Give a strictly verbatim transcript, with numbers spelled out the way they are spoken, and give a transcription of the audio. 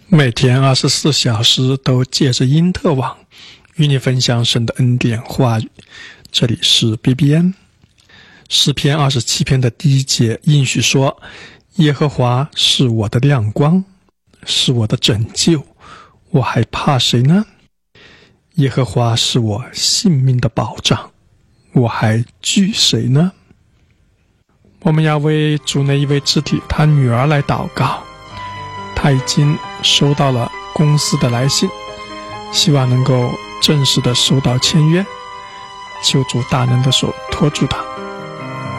每天二十四小时都借着因特网与你分享神的恩典话语。这里是 B B N 诗篇二十七篇的第一节应许说，耶和华是我的亮光，是我的拯救，我还怕谁呢？耶和华是我性命的保障，我还惧谁呢？我们要为主内一位肢体他女儿来祷告，他已经收到了公司的来信，希望能够正式的收到签约，求主大能的手托住他。